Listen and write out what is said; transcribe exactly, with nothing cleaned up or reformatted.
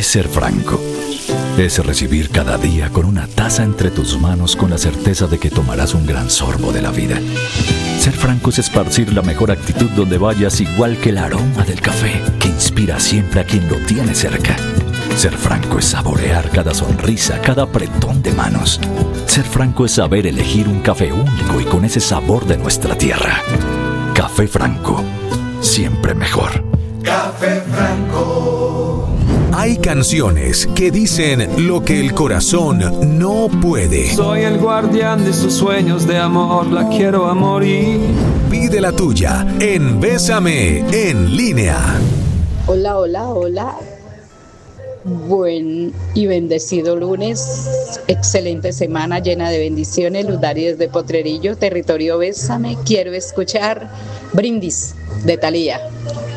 es ser franco? Es recibir cada día con una taza entre tus manos con la certeza de que tomarás un gran sorbo de la vida. Ser franco es esparcir la mejor actitud donde vayas, igual que el aroma del café, que inspira siempre a quien lo tiene cerca. Ser franco es saborear cada sonrisa, cada apretón de manos. Ser franco es saber elegir un café único y con ese sabor de nuestra tierra. Café Franco, siempre mejor. Café Franco. Hay canciones que dicen lo que el corazón no puede. Soy el guardián de sus sueños de amor, la quiero a morir. Pide la tuya en Bésame en línea. Hola, hola, hola. Buen y bendecido lunes, excelente semana llena de bendiciones. Ludari desde Potrerillo, territorio Bésame. Quiero escuchar Brindis de Thalía.